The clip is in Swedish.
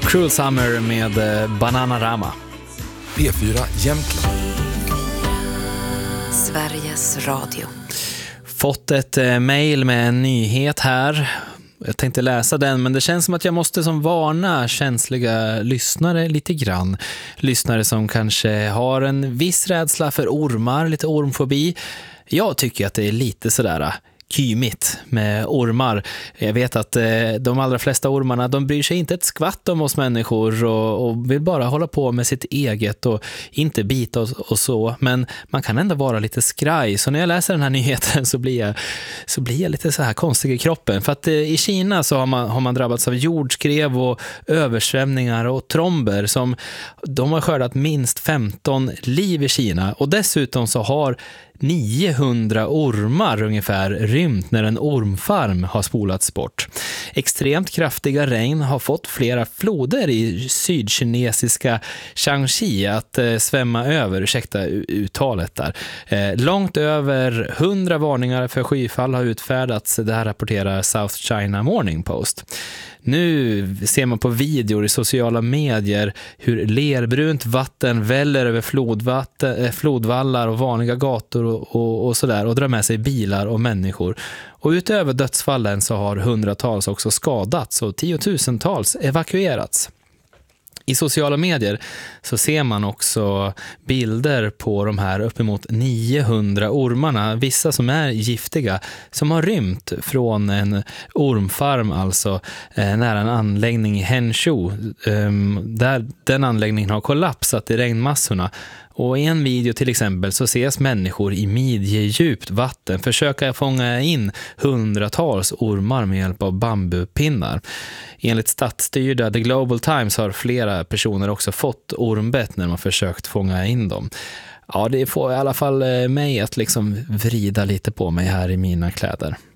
Cruel Summer med Bananarama. P4 Jämtland. Sveriges Radio. Fått ett mejl med en nyhet här. Jag tänkte läsa den, men det känns som att jag måste som varna känsliga lyssnare lite grann. Lyssnare som kanske har en viss rädsla för ormar, lite ormfobi. Jag tycker att det är lite sådär kymigt med ormar. Jag vet att de allra flesta ormarna, de bryr sig inte ett skvatt om oss människor och vill bara hålla på med sitt eget och inte bita och så. Men man kan ändå vara lite skraj. Så när jag läser den här nyheten så blir jag lite så här konstig i kroppen. För att i Kina så har man drabbats av jordskrev och översvämningar och tromber som de har skördat minst 15 liv i Kina. Och dessutom så har 900 ormar ungefär rymt när en ormfarm har spolats bort. Extremt kraftiga regn har fått flera floder i sydkinesiska Shaanxi att svämma över, ursäkta uttalet där. Långt över 100 varningar för skyfall har utfärdats, det här rapporterar South China Morning Post. Nu ser man på videor i sociala medier hur lerbrunt vatten väller över flodvallar och vanliga gator och sådär och drar med sig bilar och människor. Och utöver dödsfallen så har hundratals också skadats och tiotusentals evakuerats. I sociala medier så ser man också bilder på de här uppemot 900 ormarna, vissa som är giftiga, som har rymt från en ormfarm, alltså nära en anläggning i Henshu, där den anläggningen har kollapsat i regnmassorna. Och i en video till exempel så ses människor i midjedjupt vatten försöka fånga in hundratals ormar med hjälp av bambupinnar. Enligt statsstyrda The Global Times har flera personer också fått ormbett när man försökt fånga in dem. Ja, det får i alla fall mig att liksom vrida lite på mig här i mina kläder.